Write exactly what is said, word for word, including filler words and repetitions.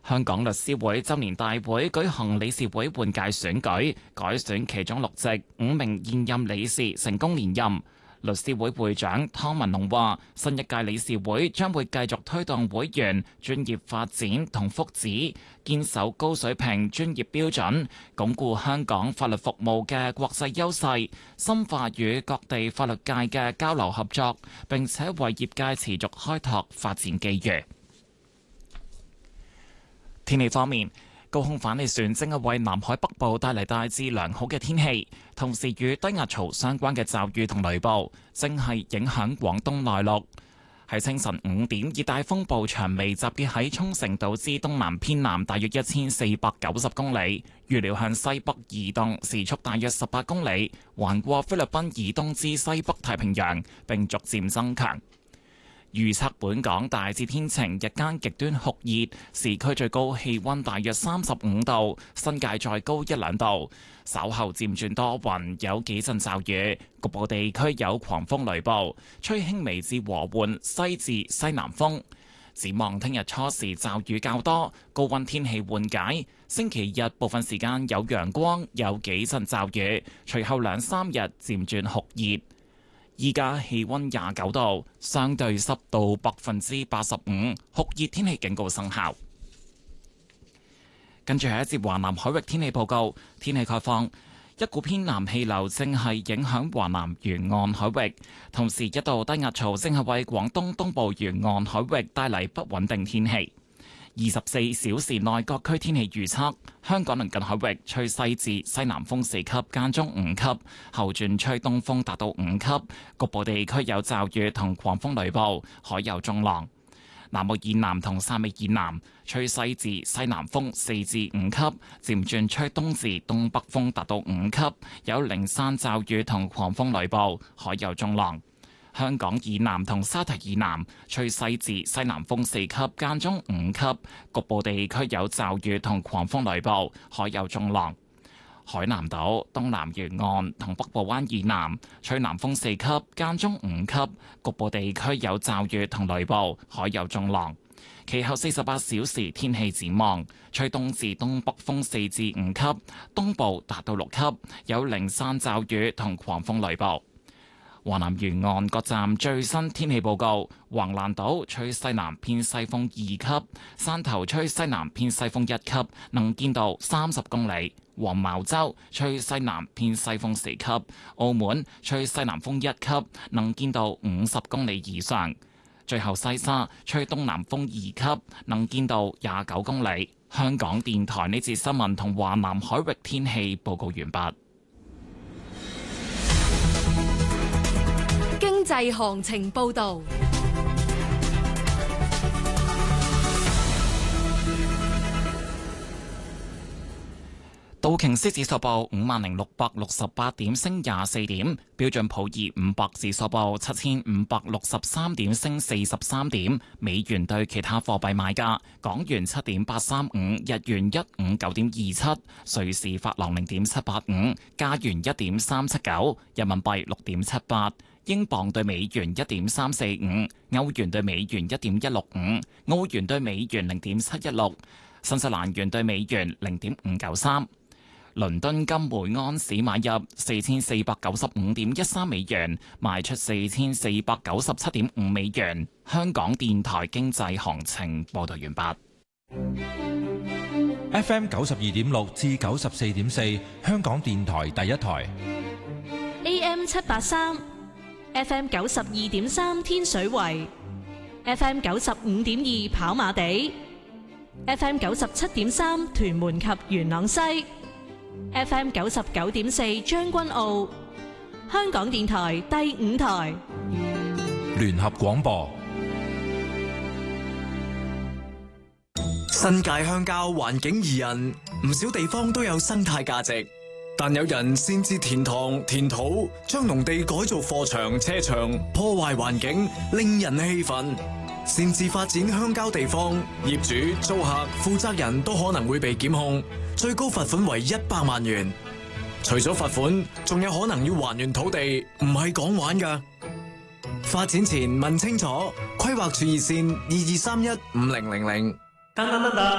香港律師會周年大會舉行理事會換屆選舉，改選其中六席，五名現任理事成功連任。律師會會長湯文龍話：新一屆理事會將會繼續推動會員專業發展同福祉，堅守高水平專業標準，鞏固香港法律服務嘅國際優勢，深化與各地法律界嘅交流合作，並且為業界持續開拓發展機遇。天氣方面，高空反氣旋正係為南海北部帶嚟大致良好嘅天氣，同時與低壓槽相關嘅驟雨同雷暴正係影響廣東內陸。喺清晨五點，熱帶風暴長尾集結喺沖繩島之東南偏南大約一千四百九十公里，預料向西北移動，時速大約十八公里，橫過菲律賓以東至西北太平洋，並逐漸增強。預測本港大致天晴，日間極端酷熱，市區最高氣溫大約三十五度，新界再高一兩度。稍後漸轉多雲，有幾陣驟雨，局部地區有狂風雷暴，吹輕微至和緩西至西南風。展望聽日初時驟雨較多，高溫天氣緩解。星期日部分時間有陽光，有幾陣驟雨，隨後兩三日漸轉酷熱。依家氣溫廿九度，相對濕度百分之八十五，酷熱天氣警告生效。跟住係一節華南海域天氣報告，天氣概況，一股偏南氣流正係影響華南沿岸海域，同時一道低壓槽正係為廣東東部沿岸海域帶嚟不穩定天氣。二十四小時內各區天氣預測：香港鄰近海域吹西至西南風四級，間中五級，後轉吹東風達到五級，局部地區有驟雨同狂風雷暴，海有中浪。南澳以南同汕尾以南吹西至西南風四至五級，漸轉吹東至東北風達到五級，有零散驟雨同狂風雷暴，海有中浪。香港以南同沙堤以南吹西至西南風四級，間中五級，局部地區有驟雨同狂風雷暴，海有中浪。海南島東南沿岸同北部灣以南吹南風四級，間中五級，局部地區有驟雨同雷暴，海有中浪。其後四十八小時天氣展望，吹東至東北風四至五級，東部達到六級，有零散驟雨同狂風雷暴。華南沿岸各站最新天氣報告：橫瀾島吹西南偏西風二級，汕頭吹西南偏西風一級，能見度三十公里；黃茅洲吹西南偏西風四級，澳門吹西南風一級，能見度五十公里以上。最後西沙吹東南風二級，能見度廿九公里。香港電台呢節新聞同華南海域天氣報告完畢。 經濟行情報道。 道瓊斯指數報五萬零六百六十八點，升廿四點；標準普爾五百指數報七千五百六十三點，升四十三點。美元對其他貨幣買價：港元七點八三五，日元一五九點二七，瑞士法郎零點七八五，加元一點三七九，人民幣六點七八，英鎊對美元一點三四五，歐元對美元一點一六五，澳元對美元零點七一六，新西蘭元對美元零點五九三。倫敦金每安士買入四千四百九十五點一三美元，賣出四千四百九十七點五美元。香港電台經濟行情報道完畢。 F M 九十二點六至九十四點四，香港電台第一台。 A M 七八三，F M 九十二點三天水圍，F M 九十五點二跑馬地，F M 九十七點三屯門及元朗西。F M 九十九點四將軍澳，香港電台第五台聯合廣播。 新界鄉郊環境宜人，唔少地方都有生態價值，但有人擅自填塘填土，將農地改做貨場車場，破壞環境，令人氣憤。擅自發展鄉郊地方，業主、租客、負責人都可能會被檢控，最高罰款為一百萬元。除咗罰款，仲有可能要還原土地，唔係講玩㗎。發展前問清楚，規劃處熱線二二三一五零零零。